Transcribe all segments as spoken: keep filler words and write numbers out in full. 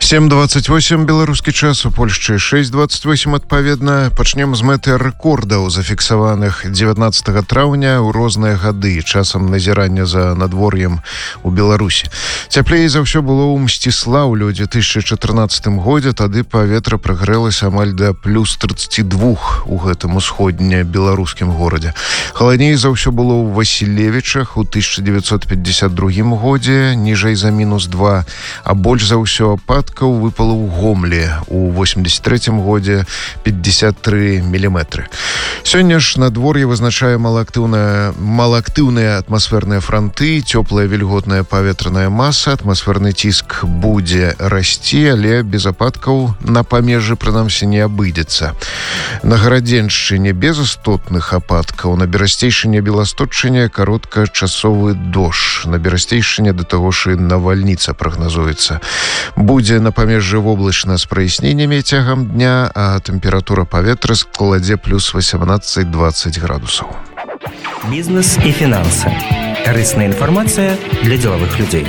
сем двадцать восемь беларускі час, у Польшчы шесть двадцать восемь адпаведна. Пачнем з мэты рэкордаў, зафіксаваных дзевятнаццатага траўня ў розныя гады, часам назірання за надвор'ем у Беларусі. Цяплей за ўсё было ў Мсціслаўлі ў две тысячы чатырнаццатым годзе, тады паветра прагрэлася амаль да плюс тридцать два у гэтым усходне беларускім горадзе. Халадней за ўсё было ў Васілевічах у тысяча девятьсот пятьдесят другім годзе, ніжэй за мінус два, а больш за ўсё ападкаў выпало ў Гомлі у восемьдесят третьем годзе пятьдесят три миллиметры. Сёння ж надвор'е вызначае малаактыўныя малаактыўныя атмасферныя фронты, цёплая вільготная паветраная маса, атмасферны ціск будзе расці, але без ападкаў на памежжы прынамсі не абыдзецца. На Гарадзеншчыне без істотных ападкаў, на Берасцейшыне Беластотчыне кароткачасовы дождж, на Берасцейшыне да таго ж і навальніца прагназуецца. Будзе на памежжы воблачна з праясненнямі цягам дня, а тэмпература паветра складзе плюс восемнадцать двадцать градусаў. Бізнес і фінансы. Карысная інфармацыя для дзелавых людзей.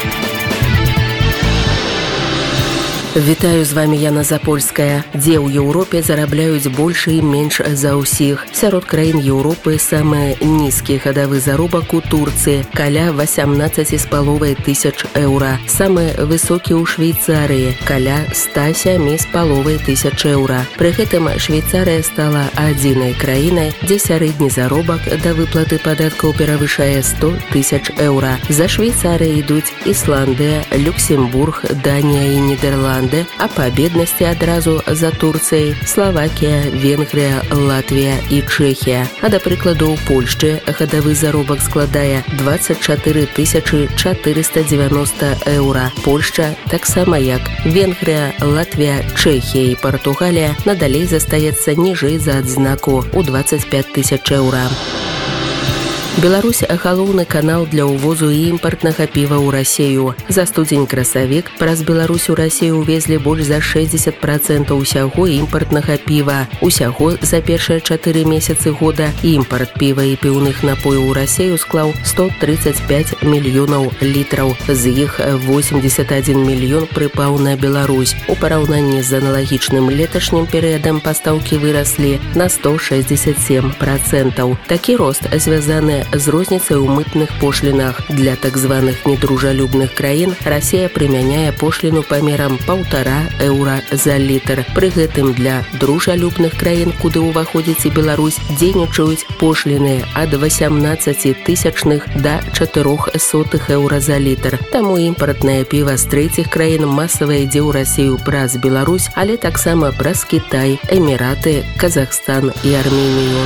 Вітаю, з вами Яна Запольская. Дзе ў Еўропе зарабляюць больш і менш за ўсіх. Сярод краін Еўропы самы нізкі гадавы заробак у Турцыі каля восемнадцать з паловай тысяч еўра. Самы высокі ў Швейцарыі каля сто семь з паловай тысяч еўра. Пры гэтым Швейцарыя стала адзінай краінай, дзе сярэдні заробак да выплаты падаткаў перавышае сто тысяч еўра. За Швейцарыяй ідуць Ісландыя, Люксембург, Данія і Нідерланды, а па беднасці адразу за Турцыяй Славакія, Венгрыя, Латвія і Чэхія. А да прыкладу, у Польшчы гадавы заробак складае двадцать четыре тысячи четыреста девяносто еўра. Польшча, таксама як Венгрыя, Латвія, Чэхія і Партугалія, надалей застаецца ніжэй за адзнаку ў двадцать пять тысяч еўра. Беларусь – галоўны канал для ўвозу і імпартнага піва ў Расею. За студзень-красавік праз Беларусь у Расею увезлі больш за шестьдесят процентов усяго імпартнага піва. Усяго за першыя чатыры месяцы года імпарт піва і піўных напояў у Расею склаў сто тридцать пять мільёнаў літраў. З іх восемьдесят один мільён прыпаў на Беларусь. У параўнанні з аналагічным леташнім перыядам пастаўкі выраслі на сто шестьдесят семь процентов. Такі рост звязаны з розніцай у мытных пошлінах. Для так званых недружалюбных краін Расія прымяняе пошліну памерам паўтара еўра за літр. Пры гэтым для дружалюбных краін, куды ўваходзіць і Беларусь, дзейнічаюць пошліны ад восемнадцать тысячных да чатырох сотых еўра за літр. Таму імпартнае піва з трэціх краін масава ідзе ў Расію праз Беларусь, але таксама праз Кітай, Эміраты, Казахстан і Арменію.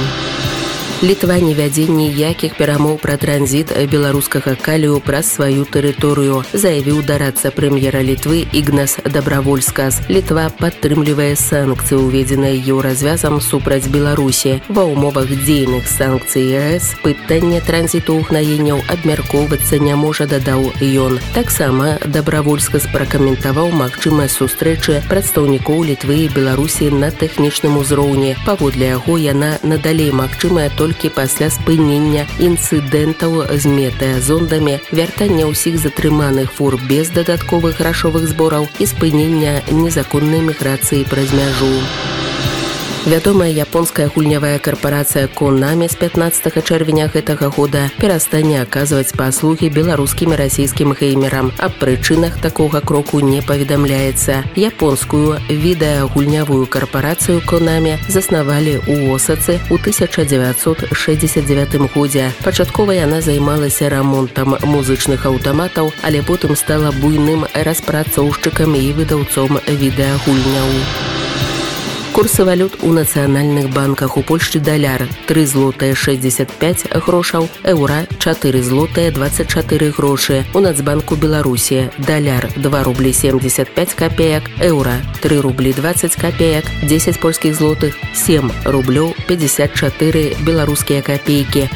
Літва не вядзе ніякіх перамоў пра транзіт беларускага калію праз сваю тэрыторыю, заявіў дарадца прэм'ера Літвы Ігнас Дабравольскас. Літва падтрымлівае санкцыі, уведзеныя еўразвязам супраць Беларусі. Ва ўмовах дзейных санкцый ЕС пытанне транзіту ўгнаенняў абмяркоўвацца не можа, дадаў ён. Таксама Дабравольскас пракаментаваў магчымасць сустрэчы прадстаўнікоў Літвы і Беларусі на тэхнічным узроўні. Паводле яго, яна надалей магчымая толькі толькі пасля спынення інцыдэнтаў з метэазондамі, вяртання ўсіх затрыманых фур без дадатковых грашовых збораў і спынення незаконнай міграцыі праз мяжу. Вядомая японская гульнявая карпарацыя Konami з пятнадцатага чэрвеня гэтага года перастане аказваць паслугі беларускім і расійскім геймерам. Аб прычынах такога кроку не паведамляецца. Японскую відэагульнявую карпарацыю Konami заснавалі ў Осацы ў тысяча дзевяцьсот шэсцьдзесят дзевятым годзе. Пачаткова яна займалася рамонтам музычных аўтаматаў, але потым стала буйным распрацоўшчыкам і выдаўцом відэагульняў. Курсы валют у нацыянальных банках. У Польшчы даляр три злотыя шэсцьдзесят пять грошаў, еўра чатыры злотыя двадцать чатыры грошы. У Нацбанку Беларусі даляр два рублі семьдесят пять копеек, еўра три рублі двадцать копеек, дзесяць польскіх злотых семь рублёў пятьдесят чатыры беларускія копейкі.